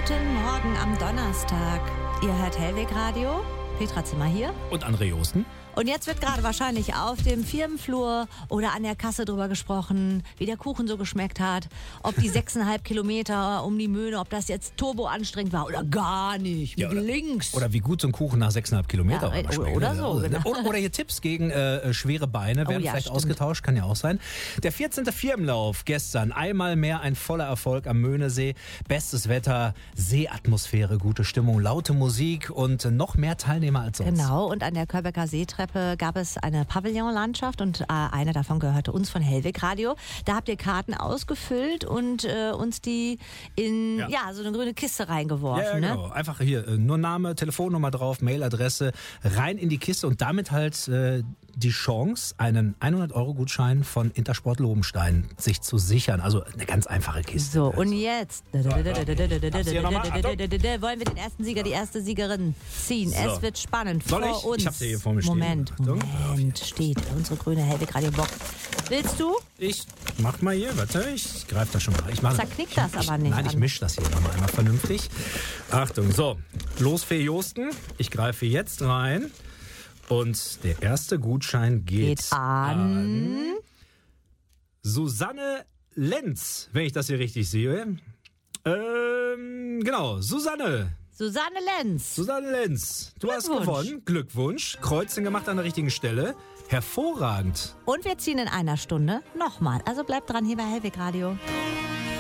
Guten Morgen am Donnerstag. Ihr hört Hellweg Radio. Petra Zimmer hier. Und André Josten. Und jetzt wird gerade wahrscheinlich auf dem Firmenflur oder an der Kasse drüber gesprochen, wie der Kuchen so geschmeckt hat. Ob die 6,5 Kilometer um die Möhne, ob das jetzt turbo anstrengend war oder gar nicht. Mit links. Oder wie gut so ein Kuchen nach 6,5 Kilometer schmeckt. Oder so, genau. Oder hier Tipps gegen schwere Beine werden vielleicht ausgetauscht, kann ja auch sein. Der 14. Firmenlauf gestern, einmal mehr ein voller Erfolg am Möhnesee. Bestes Wetter, Seeatmosphäre, gute Stimmung, laute Musik und noch mehr Teilnehmer als sonst. Genau, und an der Kölbecker Seetreppe gab es eine Pavillonlandschaft und eine davon gehörte uns von Hellweg Radio. Da habt ihr Karten ausgefüllt und uns die in so eine grüne Kiste reingeworfen. Ja, genau. Einfach hier nur Name, Telefonnummer drauf, Mailadresse, rein in die Kiste und damit halt die Chance, einen 100-Euro-Gutschein von Intersport Lobenstein sich zu sichern. Also eine ganz einfache Kiste. So, und jetzt wollen wir den ersten Sieger, die erste Siegerin ziehen. So. Es wird spannend Soll vor ich? uns. Ich hab's hier vor mir stehen. Moment, steht unsere grüne Hellweg Radio Box. Willst du? Ich mach mal hier, warte, ich greife das schon mal. Zerknickt das aber nicht. Nein, ich mische das hier nochmal einmal vernünftig. Achtung, so, los für Josten. Ich greife jetzt rein. Und der erste Gutschein geht an Susanne Lenz, wenn ich das hier richtig sehe. Genau, Susanne Lenz, du hast gewonnen. Glückwunsch. Kreuzen gemacht an der richtigen Stelle. Hervorragend. Und wir ziehen in einer Stunde nochmal. Also bleibt dran hier bei Hellweg Radio.